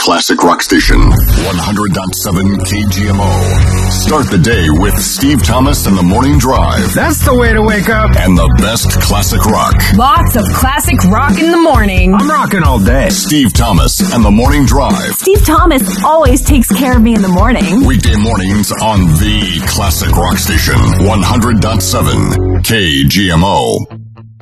classic rock station, 100.7 KGMO. Start the day with Steve Thomas and the Morning Drive. That's the way to wake up. And the best classic rock. Lots of classic rock in the morning. I'm rocking all day. Steve Thomas and the Morning Drive. Steve Thomas always takes care of me in the morning. Weekday mornings on the classic rock station, 100.7 KGMO.